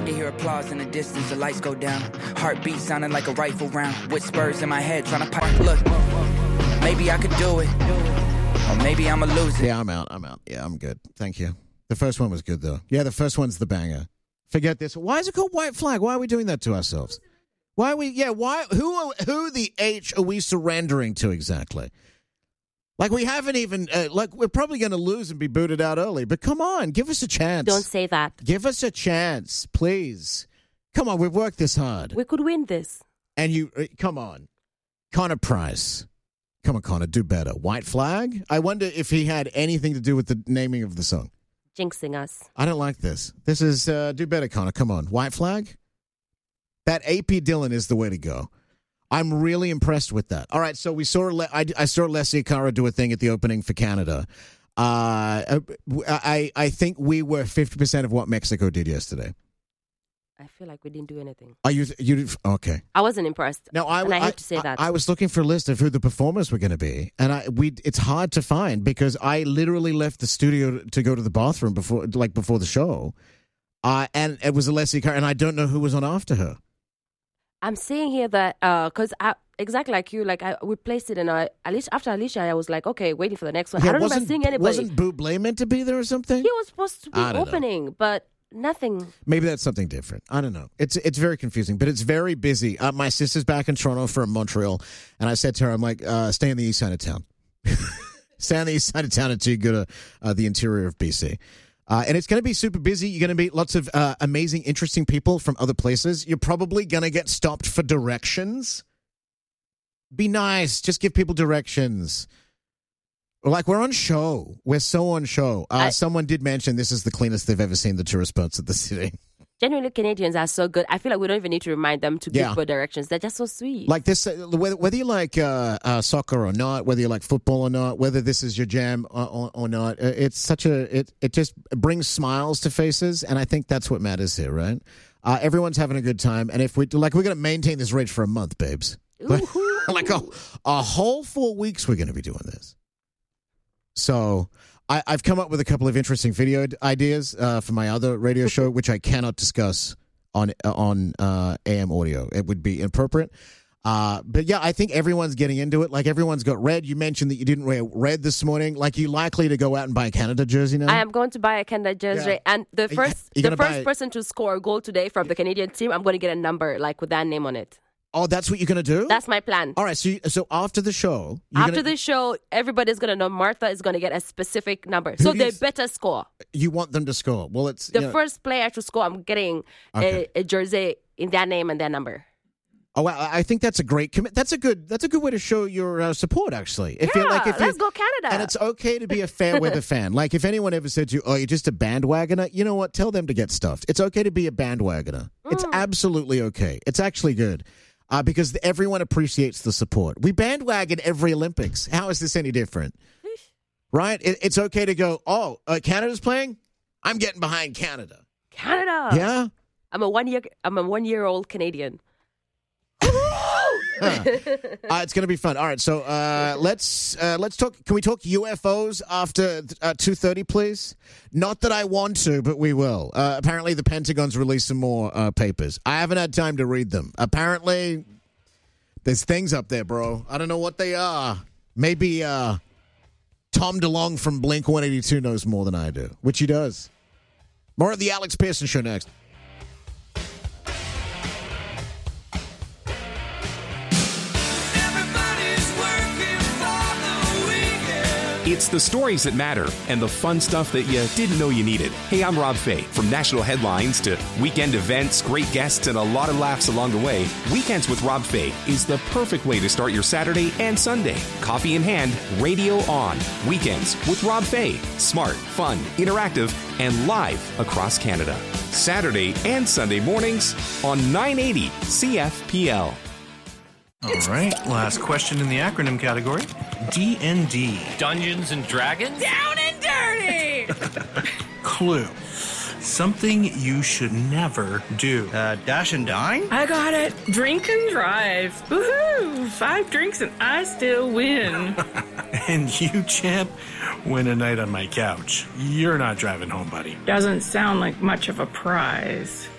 can hear applause in the distance, the lights go down. Heartbeat sounding like a rifle round. Whispers in my head trying to pop. Look, maybe I could do it. Or maybe I'm a loser. Yeah, I'm out. Yeah, I'm good. Thank you. The first one was good, though. Yeah, the first one's the banger. Forget this. Why is it called White Flag? Why are we doing that to ourselves? Why are we, who the H are we surrendering to exactly? Like, we haven't even, we're probably going to lose and be booted out early, but come on, give us a chance. Don't say that. Give us a chance, please. Come on, we've worked this hard. We could win this. And come on. Connor Price. Come on, Connor, do better. White Flag? I wonder if he had anything to do with the naming of the song. Jinxing us. I don't like this. This is, do better, Connor. Come on. White Flag? That AP Dillon is the way to go. I'm really impressed with that. All right, so we saw I saw Leslie Cara do a thing at the opening for Canada. I think we were 50% of what Mexico did yesterday. I feel like we didn't do anything. You okay? I wasn't impressed. No, I hate to say that. I was looking for a list of who the performers were going to be, and it's hard to find because I literally left the studio to go to the bathroom before the show, and it was Leslie Cara, and I don't know who was on after her. I'm seeing here that because exactly like you, we placed it in after Alicia, I was like, okay, waiting for the next one. Yeah, I don't remember seeing anybody. Wasn't Bublé meant to be there or something? He was supposed to be opening, but nothing. Maybe that's something different. I don't know. It's very confusing, but it's very busy. My sister's back in Toronto from Montreal, and I said to her, I'm like, stay on the east side of town. Stay on the east side of town until you go to the interior of BC. And it's going to be super busy. You're going to meet lots of amazing, interesting people from other places. You're probably going to get stopped for directions. Be nice. Just give people directions. Like, we're on show. We're so on show. Someone did mention this is the cleanest they've ever seen the tourist boats at the city. Genuinely, Canadians are so good. I feel like we don't even need to remind them to give people directions. They're just so sweet. Like this, whether you like soccer or not, whether you like football or not, whether this is your jam or not, it's such it just brings smiles to faces, and I think that's what matters here, right? Everyone's having a good time, and if we're going to maintain this rate for a month, babes. Like a whole 4 weeks, we're going to be doing this. So I've come up with a couple of interesting video ideas for my other radio show, which I cannot discuss on AM audio. It would be inappropriate. But yeah, I think everyone's getting into it. Like, everyone's got red. You mentioned that you didn't wear red this morning. Like, you likely to go out and buy a Canada jersey now? I am going to buy a Canada jersey. And the first person to score a goal today from the Canadian team, I'm going to get a number with that name on it. Oh, that's what you're going to do? That's my plan. All right, so after the show... the show, everybody's going to know Martha is going to get a specific number. So they better score. You want them to score. Well, it's... The first player to score, I'm getting a jersey in their name and their number. Oh, well, I think that's a great commit. That's a good way to show your support, actually. Let's go Canada. And it's okay to be a fair weather fan. Like, if anyone ever said to you, oh, you're just a bandwagoner, you know what? Tell them to get stuffed. It's okay to be a bandwagoner. It's absolutely okay. It's actually good. Because everyone appreciates the support. We bandwagon every Olympics. How is this any different? Right? It's okay to go, Canada's playing? I'm getting behind Canada. Canada. Yeah? I'm a 1-year-old Canadian. It's going to be fun. All right, so let's talk. Can we talk UFOs after 2:30, please? Not that I want to, but we will. Apparently, the Pentagon's released some more papers. I haven't had time to read them. Apparently, there's things up there, bro. I don't know what they are. Maybe Tom DeLonge from Blink-182 knows more than I do, which he does. More of the Alex Pearson Show next. It's the stories that matter and the fun stuff that you didn't know you needed. Hey, I'm Rob Fay. From national headlines to weekend events, great guests, and a lot of laughs along the way, Weekends with Rob Fay is the perfect way to start your Saturday and Sunday. Coffee in hand, radio on. Weekends with Rob Fay. Smart, fun, interactive, and live across Canada. Saturday and Sunday mornings on 980 CFPL. All right, last question in the acronym category. D&D. Dungeons and Dragons? Down and dirty! Clue. Something you should never do. Dash and dine? I got it. Drink and drive. Woohoo! 5 drinks and I still win. And you, champ, win a night on my couch. You're not driving home, buddy. Doesn't sound like much of a prize.